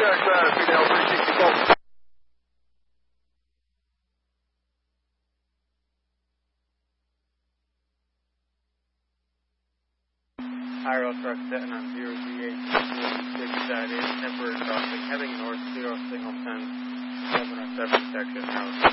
check that, Fidel 364. High rail truck setting on 0G8 temporary crossing, heading north 0 signal 10, 707 section house.